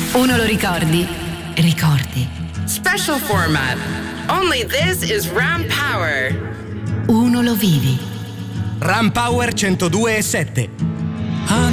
Uno lo ricordi? Ricordi. Special format. Only this is Ram Power. Uno lo vivi. Ram Power 102.7.